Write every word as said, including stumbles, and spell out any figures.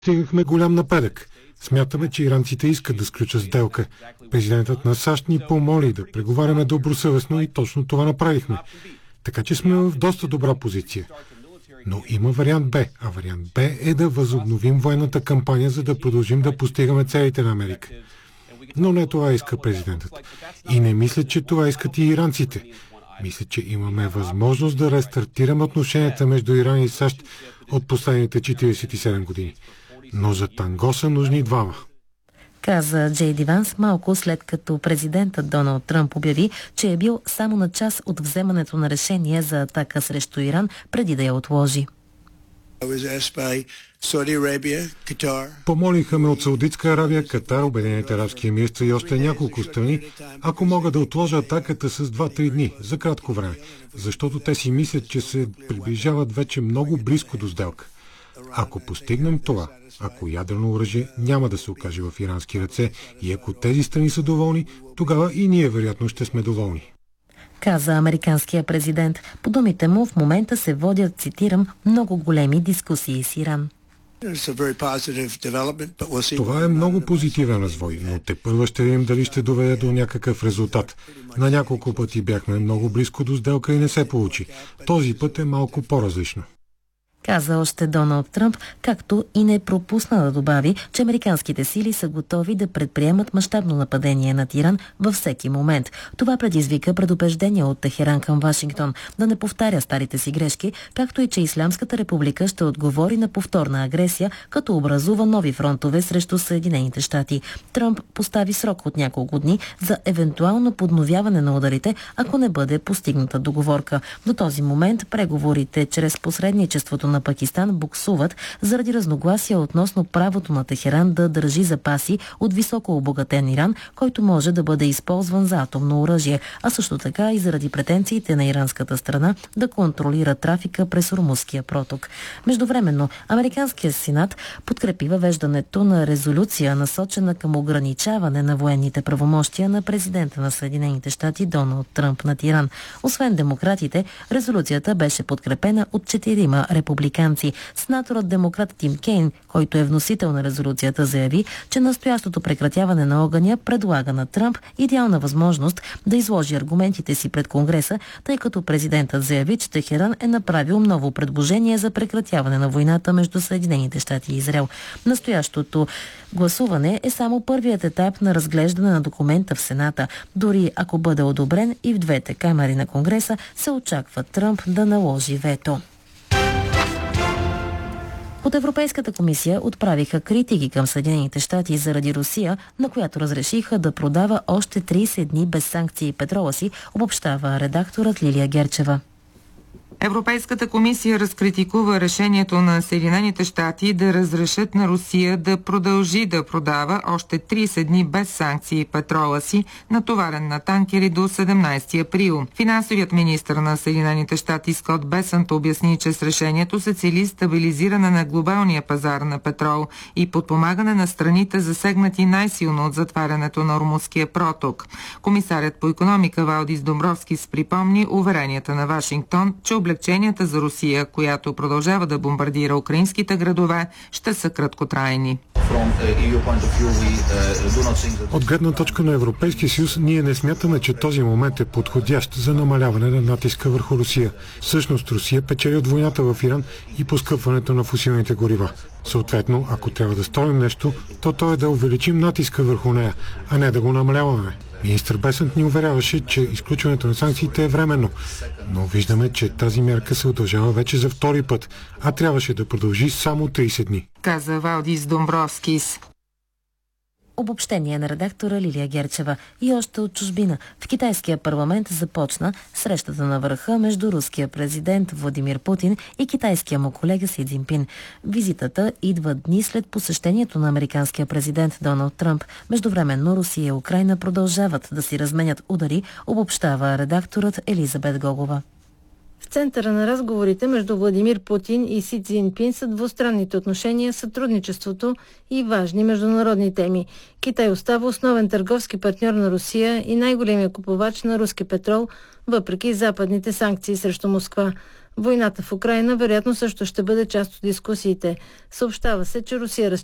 Стигнахме голям напредък. Смятаме, че иранците искат да сключат сделка. Президентът на САЩ ни помоли да преговаряме добросъвестно и точно това направихме. Така че сме в доста добра позиция. Но има вариант Б, а вариант Б е да възобновим военната кампания, за да продължим да постигаме целите на Америка. Но не това иска президентът. И не мисля, че това искат и иранците. Мисля, че имаме възможност да рестартираме отношенията между Иран и САЩ от последните четиридесет и седем години. Но за танго са нужни двама. Каза Джей Ди Ванс малко след като президентът Доналд Тръмп обяви, че е бил само на час от вземането на решение за атака срещу Иран, преди да я отложи. Помолиха ме от Саудитска Аравия, Катар, Обединените арабски емирства и още няколко страни, ако мога да отложа атаката с два-три дни, за кратко време, защото те си мислят, че се приближават вече много близко до сделка. Ако постигнем това, ако ядрено оръжие няма да се окаже в ирански ръце и ако тези страни са доволни, тогава и ние вероятно ще сме доволни. Каза американския президент. По думите му в момента се водят, цитирам, много големи дискусии с Иран. Това е много позитивен развой, но тепърва ще видим дали ще доведе до някакъв резултат. На няколко пъти бяхме много близко до сделка и не се получи. Този път е малко по-различно. Каза още Доналд Тръмп, както и не пропусна да добави, че американските сили са готови да предприемат мащабно нападение над Иран във всеки момент. Това предизвика предупреждение от Техеран към Вашингтон да не повтаря старите си грешки, както и че Ислямската република ще отговори на повторна агресия, като образува нови фронтове срещу Съединените щати. Тръмп постави срок от няколко дни за евентуално подновяване на ударите, ако не бъде постигната договорка. До този момент преговорите чрез посредничеството на Пакистан буксуват заради разногласия относно правото на Техеран да държи запаси от високо обогатен Иран, който може да бъде използван за атомно оръжие, а също така и заради претенциите на иранската страна да контролира трафика през Ормузския проток. Междувременно, Американският сенат подкрепи въвеждането на резолюция, насочена към ограничаване на военните правомощия на президента на Съединените щати Доналд Тръмп над Иран. Освен демократите, резолюцията беше подкрепена от четирима републиканци. Сенаторът демократ Тим Кейн, който е вносител на резолюцията, заяви, че настоящото прекратяване на огъня предлага на Тръмп идеална възможност да изложи аргументите си пред Конгреса, тъй като президентът заяви, че Техеран е направил ново предложение за прекратяване на войната между Съединените щати и Израел. Настоящото гласуване е само първият етап на разглеждане на документа в Сената. Дори ако бъде одобрен и в двете камери на Конгреса, се очаква Тръмп да наложи вето. От Европейската комисия отправиха критики към Съединените щати заради Русия, на която разрешиха да продава още тридесет дни без санкции петрола си, обобщава редакторът Лилия Герчева. Европейската комисия разкритикува решението на Съединените щати да разрешат на Русия да продължи да продава още тридесет дни без санкции петрола си, натоварен на танкери до седемнадесети април. Финансовият министър на Съединените щати Скот Бесънт обясни, че с решението се цели стабилизиране на глобалния пазар на петрол и подпомагане на страните, засегнати най-силно от затварянето на Ормузския проток. Комисарят по икономика Валдис Домбровскис припомни уверенията на Вашингтон, че облегченията за Русия, която продължава да бомбардира украинските градове, ще са краткотрайни. От гледна точка на Европейския съюз, ние не смятаме, че този момент е подходящ за намаляване на натиска върху Русия. Всъщност Русия печели от войната в Иран и поскъпването на фосилните горива. Съответно, ако трябва да сторим нещо, то то е да увеличим натиска върху нея, а не да го намаляваме. Министър Бесънт ни уверяваше, че изключването на санкциите е временно, но виждаме, че тази мярка се удължава вече за втори път, а трябваше да продължи само тридесет дни. Каза Валдис Домбровскис. Обобщение на редактора Лилия Герчева. И още от чужбина. В китайския парламент започна срещата на върха между руския президент Владимир Путин и китайския му колега Си Цзинпин. Визитата идва дни след посещението на американския президент Доналд Тръмп. Междувременно Русия и Украйна продължават да си разменят удари, обобщава редакторът Елизабет Гогова. В центъра на разговорите между Владимир Путин и Си Цзинпин са двустранните отношения, сътрудничеството и важни международни теми. Китай остава основен търговски партньор на Русия и най-големия купувач на руски петрол, въпреки западните санкции срещу Москва. Войната в Украйна вероятно също ще бъде част от дискусиите. Съобщава се, че Русия